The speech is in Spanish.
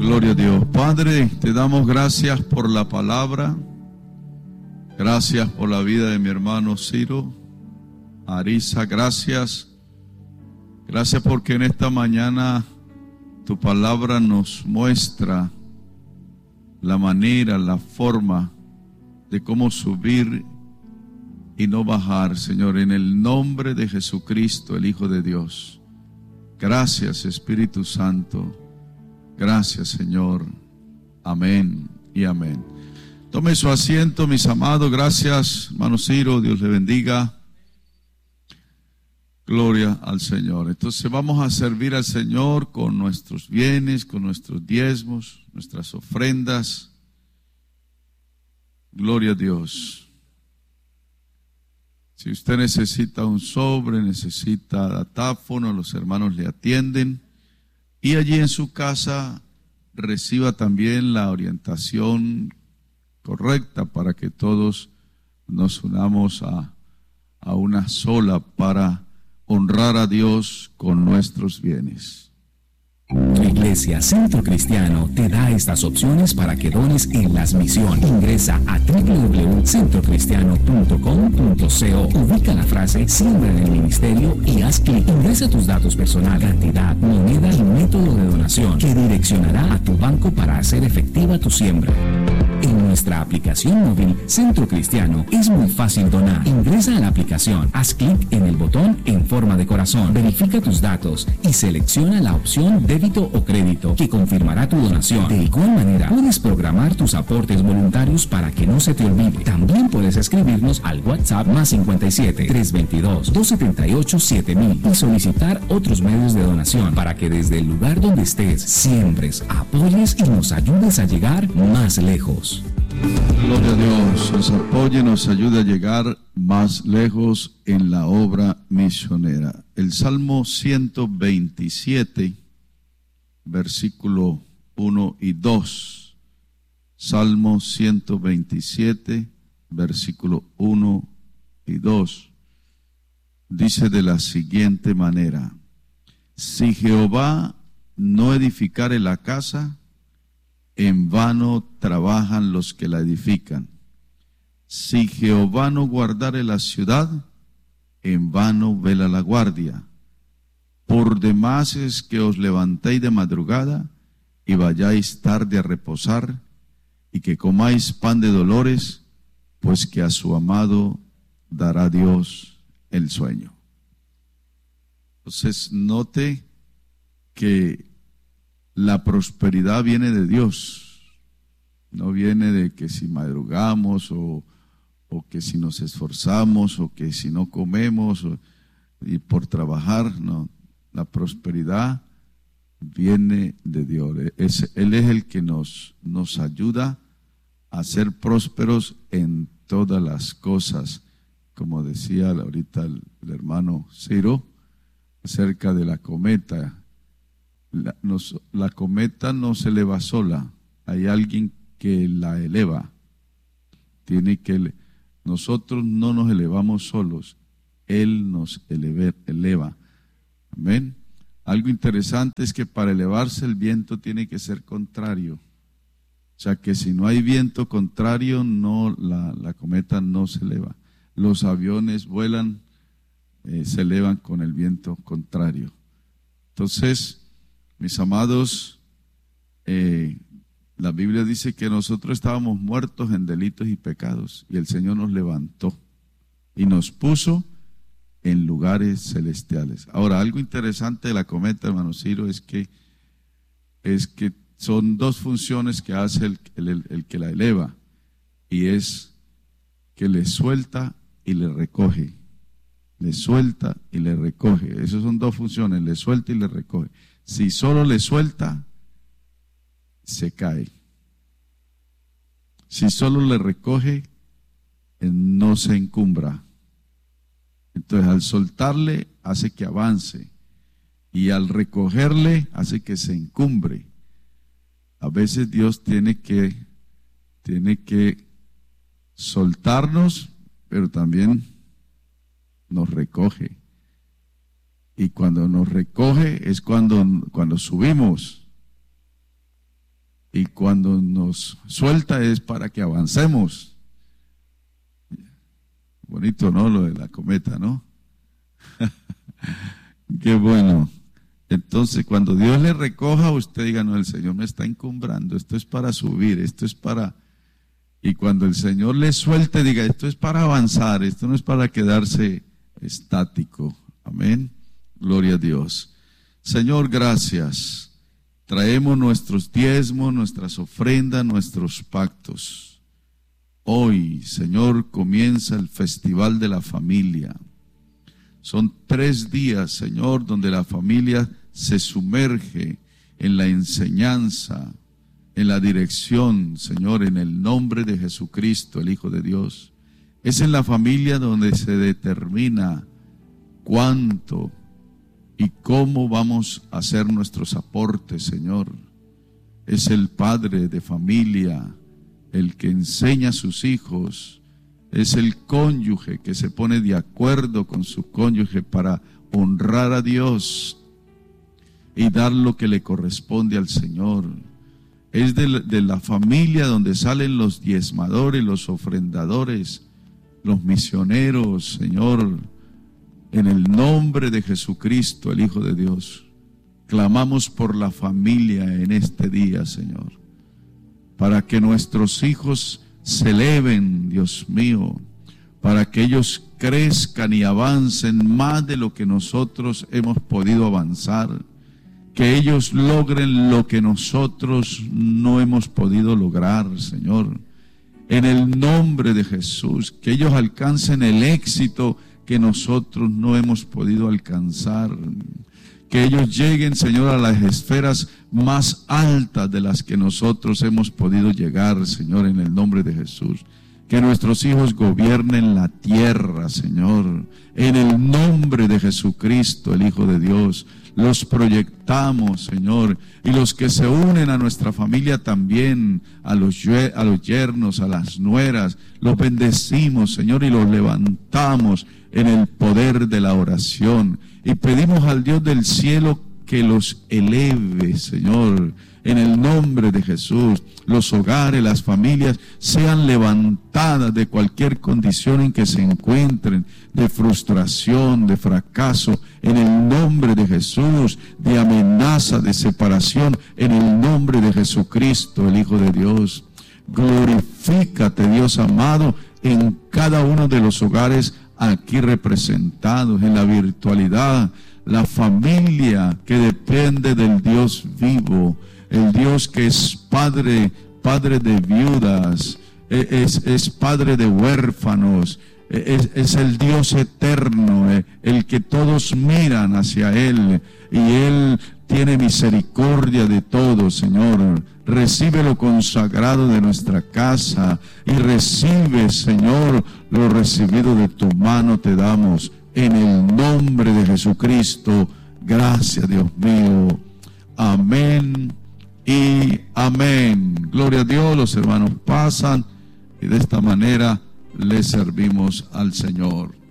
Gloria a Dios. Padre, te damos gracias por la palabra. Gracias por la vida de mi hermano Ciro Ariza. Gracias porque en esta mañana tu palabra nos muestra la manera, la forma de cómo subir y no bajar, Señor, en el nombre de Jesucristo, el Hijo de Dios. Gracias, Espíritu Santo. Gracias, Señor. Amén y amén. Tome su asiento, mis amados. Gracias, hermano Ciro. Dios le bendiga. Gloria al Señor. Entonces vamos a servir al Señor con nuestros bienes, con nuestros diezmos, nuestras ofrendas. Gloria a Dios. Si usted necesita un sobre, necesita datáfono, los hermanos le atienden. Y allí en su casa reciba también la orientación correcta para que todos nos unamos a una sola para honrar a Dios con nuestros bienes. Tu iglesia Centro Cristiano te da estas opciones para que dones en las misiones. Ingresa a www.centrocristiano.com.co. Ubica la frase Siembra en el Ministerio y haz clic. Ingresa tus datos personales, cantidad, moneda y método de donación que direccionará a tu banco para hacer efectiva tu siembra. En nuestra aplicación móvil Centro Cristiano es muy fácil donar. Ingresa a la aplicación, haz clic en el botón en forma de corazón, verifica tus datos y selecciona la opción débito o crédito que confirmará tu donación. De igual manera, puedes programar tus aportes voluntarios para que no se te olvide. También puedes escribirnos al WhatsApp +57 322 278 7000 y solicitar otros medios de donación para que desde el lugar donde estés siembres, apoyes y nos ayudes a llegar más lejos. Gloria a Dios, nos apoye, nos ayude a llegar más lejos en la obra misionera. El Salmo 127, versículo 1 y 2. Salmo 127, versículo 1 y 2. Dice de la siguiente manera: si Jehová no edificare la casa, en vano trabajan los que la edifican. Si Jehová no guardare la ciudad, en vano vela la guardia. Por demás es que os levantéis de madrugada y vayáis tarde a reposar, y que comáis pan de dolores, pues que a su amado dará Dios el sueño. Entonces note que la prosperidad viene de Dios, no viene de que si madrugamos o que si nos esforzamos o que si no comemos y por trabajar. No, la prosperidad viene de Dios. Él es el que nos ayuda a ser prósperos en todas las cosas, como decía ahorita el hermano Ciro acerca de la cometa. La cometa no se eleva sola, hay alguien que la eleva. Nosotros no nos elevamos solos, Él nos eleva. Amén. Algo interesante es que para elevarse el viento tiene que ser contrario. O sea que si no hay viento contrario, la cometa no se eleva. Los aviones vuelan, se elevan con el viento contrario. Entonces, mis amados, la Biblia dice que nosotros estábamos muertos en delitos y pecados, y el Señor nos levantó y nos puso en lugares celestiales. Ahora, algo interesante de la cometa, hermano Ciro, es que son dos funciones que hace el que la eleva, y es que le suelta y le recoge. Le suelta y le recoge. Esas son dos funciones, le suelta y le recoge. Si solo le suelta, se cae. Si solo le recoge, no se encumbra. Entonces, al soltarle, hace que avance. Y al recogerle, hace que se encumbre. A veces Dios tiene que soltarnos, pero también nos recoge. Y cuando nos recoge es cuando subimos. Y cuando nos suelta es para que avancemos. Bonito, ¿no? Lo de la cometa, ¿no? Qué bueno. Entonces, cuando Dios le recoja, usted diga, no, el Señor me está encumbrando, esto es para subir, esto es para... Y cuando el Señor le suelte, diga, esto es para avanzar, esto no es para quedarse estático. Amén. Gloria a Dios. Señor, gracias. Traemos nuestros diezmos, nuestras ofrendas, nuestros pactos. Hoy, Señor, comienza el Festival de la Familia. Son 3 días, Señor, donde la familia se sumerge en la enseñanza, en la dirección, Señor, en el nombre de Jesucristo, el Hijo de Dios. Es en la familia donde se determina cuánto y cómo vamos a hacer nuestros aportes, Señor. Es el padre de familia el que enseña a sus hijos. Es el cónyuge que se pone de acuerdo con su cónyuge para honrar a Dios y dar lo que le corresponde al Señor. Es de la familia donde salen los diezmadores, los ofrendadores, los misioneros, Señor. En el nombre de Jesucristo, el Hijo de Dios, clamamos por la familia en este día, Señor, para que nuestros hijos se eleven, Dios mío, para que ellos crezcan y avancen más de lo que nosotros hemos podido avanzar, que ellos logren lo que nosotros no hemos podido lograr, Señor, en el nombre de Jesús, que ellos alcancen el éxito que nosotros no hemos podido alcanzar, que ellos lleguen, Señor, a las esferas más altas de las que nosotros hemos podido llegar, Señor, en el nombre de Jesús. Que nuestros hijos gobiernen la tierra, Señor, en el nombre de Jesucristo, el Hijo de Dios. Los proyectamos, Señor, y los que se unen a nuestra familia también, a los yernos, a las nueras, los bendecimos, Señor, y los levantamos en el poder de la oración. Y pedimos al Dios del cielo que los eleve, Señor, en el nombre de Jesús. Los hogares, las familias sean levantadas de cualquier condición en que se encuentren, de frustración, de fracaso, en el nombre de Jesús, de amenaza, de separación, en el nombre de Jesucristo, el Hijo de Dios. Glorifícate, Dios amado, en cada uno de los hogares aquí representados, en la virtualidad, la familia que depende del Dios vivo, el Dios que es Padre de viudas, es Padre de huérfanos, es el Dios eterno, el que todos miran hacia Él, y Él tiene misericordia de todos, Señor. Recibe lo consagrado de nuestra casa y recibe, Señor, lo recibido de tu mano te damos, en el nombre de Jesucristo. Gracias, Dios mío. Amén y amén. Gloria a Dios. Los hermanos pasan y de esta manera le servimos al Señor.